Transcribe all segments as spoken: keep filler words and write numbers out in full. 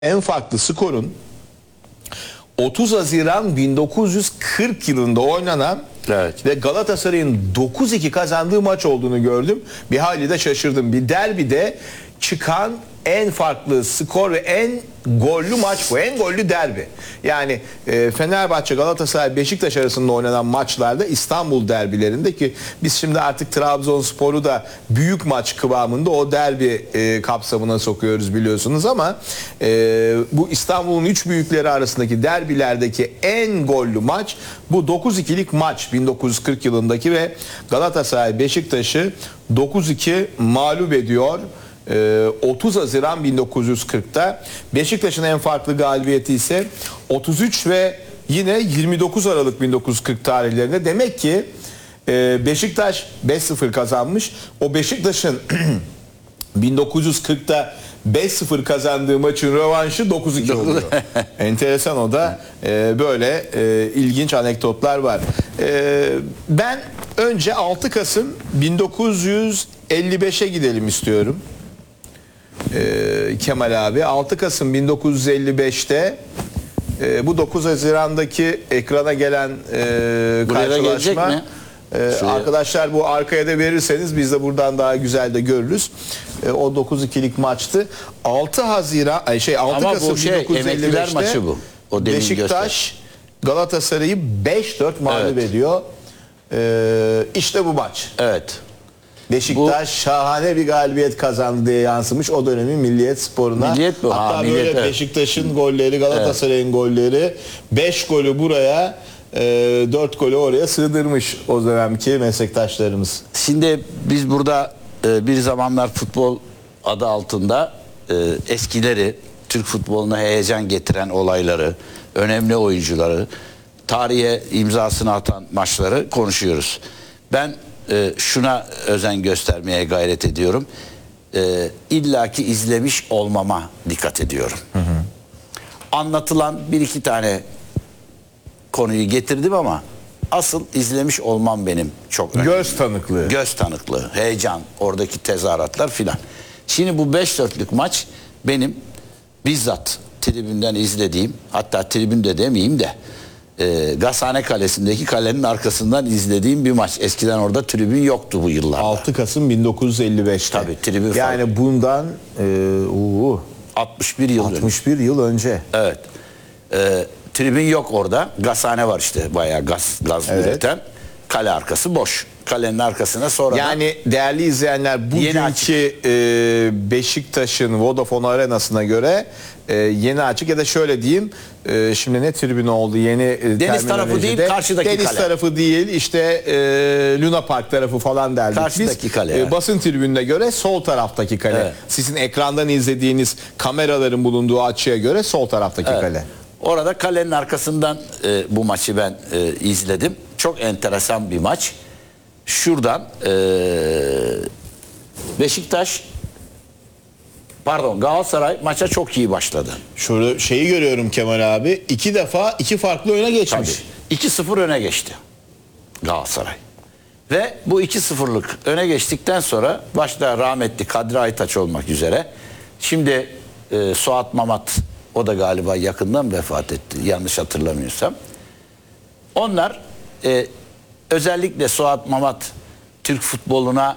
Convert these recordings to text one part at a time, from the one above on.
en farklı skorun otuz Haziran bin dokuz yüz kırk yılında oynanan Evet. ve Galatasaray'ın dokuz iki kazandığı maç olduğunu gördüm. Bir hayli de şaşırdım. Bir derbide çıkan en farklı skor ve en gollü maç bu. En gollü derbi. Yani e, Fenerbahçe, Galatasaray, Beşiktaş arasında oynanan maçlarda İstanbul derbilerinde, ki biz şimdi artık Trabzonspor'u da büyük maç kıvamında o derbi e, kapsamına sokuyoruz biliyorsunuz, ama e, bu İstanbul'un üç büyükleri arasındaki derbilerdeki en gollü maç bu dokuz ikilik maç bin dokuz yüz kırk yılındaki ve Galatasaray Beşiktaş'ı dokuz iki mağlup ediyor. otuz Haziran bin dokuz yüz kırk'ta. Beşiktaş'ın en farklı galibiyeti ise otuz üç ve yine yirmi dokuz Aralık bin dokuz yüz kırk tarihlerinde. Demek ki Beşiktaş beş sıfır kazanmış. O Beşiktaş'ın bin dokuz yüz kırk'ta beş sıfır kazandığı maçın rövanşı dokuz iki oluyor. Enteresan, o da böyle ilginç anekdotlar var. Ben önce altı Kasım bin dokuz yüz elli beş'e gidelim istiyorum. Ee, Kemal abi, altı Kasım bin dokuz yüz elli beş'te e, bu dokuz Haziran'daki ekrana gelen e, karşılaşma, e, arkadaşlar bu arkaya da verirseniz biz de buradan daha güzel de görürüz. E, o dokuz ikilik maçtı. altı Haziran ay şey altı Ama Kasım şey, bin dokuz yüz elli beş'te maçı bu. O Beşiktaş Galatasaray'ı beş dört mağlup evet. ediyor. E, işte bu maç. Evet. Beşiktaş bu, şahane bir galibiyet kazandı diye yansımış o dönemin Milliyet Sporu'na. Milliyet bu. Hatta ha, böyle milliyet, Beşiktaş'ın evet. golleri, Galatasaray'ın evet. golleri, beş golü buraya, dört golü oraya sığdırmış o dönemki meslektaşlarımız. Şimdi biz burada e, bir zamanlar futbol adı altında e, eskileri, Türk futboluna heyecan getiren olayları, önemli oyuncuları, tarihe imzasını atan maçları konuşuyoruz. Ben e, şuna özen göstermeye gayret ediyorum. E, illaki izlemiş olmama dikkat ediyorum. Hı hı. Anlatılan bir iki tane konuyu getirdim ama asıl izlemiş olmam benim çok önemli. Göz tanıklığı. Göz tanıklığı, heyecan, oradaki tezahüratlar filan. Şimdi bu beş dörtlük maç benim bizzat tribünden izlediğim, hatta tribünde demeyeyim de e, Gazhane Kalesi'ndeki kalenin arkasından izlediğim bir maç. Eskiden orada tribün yoktu bu yıllarda. altı Kasım bin dokuz yüz elli beş'te. Tabii tribün yani falan. bundan e, uu, altmış bir yıl altmış bir yıl önce. Evet. E, tribün yok orada. Gazhane var işte, bayağı gaz, gaz evet. üreten. Kale arkası boş. Kalenin arkasına sonra yani değerli izleyenler, bugünkü e, Beşiktaş'ın Vodafone Arena'sına göre e, yeni açık, ya da şöyle diyeyim, e, şimdi ne tribünü oldu yeni e, deniz tarafı değil, karşıdaki deniz kale. tarafı değil, işte e, Luna Park tarafı falan derdik karşıdaki biz. Kale E, yani. basın tribününe göre sol taraftaki kale. Evet. Sizin ekrandan izlediğiniz kameraların bulunduğu açıya göre sol taraftaki evet. kale. Orada kalenin arkasından e, bu maçı ben e, izledim. Çok enteresan bir maç. Şuradan e, Beşiktaş pardon Galatasaray maça çok iyi başladı. Şöyle şeyi görüyorum Kemal abi. iki defa iki farklı öne geçmiş. iki sıfır öne geçti Galatasaray. Ve bu iki sıfırlık öne geçtikten sonra başta rahmetli Kadri Aytaç olmak üzere, şimdi e, Suat Mamat, o da galiba yakından vefat etti yanlış hatırlamıyorsam. Onlar e, özellikle Suat Mamat Türk futboluna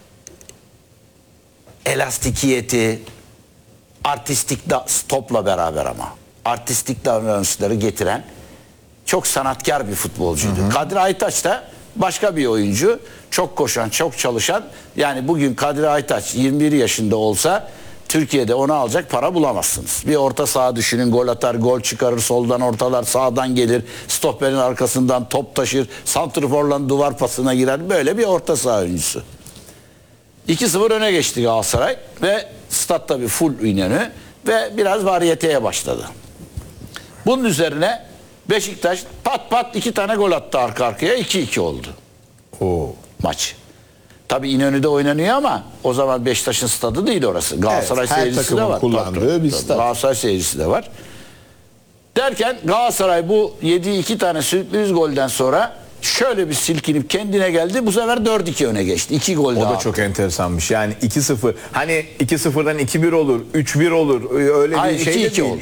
elastikiyeti, artistik da, topla beraber ama artistik davranışları getiren çok sanatkar bir futbolcuydu. Hı hı. Kadri Aytaç da başka bir oyuncu. Çok koşan, çok çalışan. Yani bugün Kadri Aytaç yirmi bir yaşında olsa Türkiye'de onu alacak para bulamazsınız. Bir orta saha düşünün, gol atar, gol çıkarır, soldan ortalar, sağdan gelir, stoperin arkasından top taşır, santrforla duvar pasına girer. Böyle bir orta saha oyuncusu. iki sıfır öne geçti Galatasaray ve stat tabii full İnönü ve biraz variyeteye başladı. Bunun üzerine Beşiktaş pat pat iki tane gol attı arka arkaya, iki iki oldu. Oo. Maç. Tabii İnönü'de oynanıyor ama o zaman Beşiktaş'ın stadı değil orası. Galatasaray evet, seyircisi de var. Kullandığı bir stat. Galatasaray seyircisi de var. Derken Galatasaray bu yediği iki tane sürpriz golden sonra şöyle bir silkinip kendine geldi. Bu sefer dört iki öne geçti. iki gol O daha da attı. çok enteresanmış. Yani iki sıfır. Hani iki sıfırdan iki bir olur, üç bir olur. Öyle Hayır, bir şey iki de iki değil. oldu.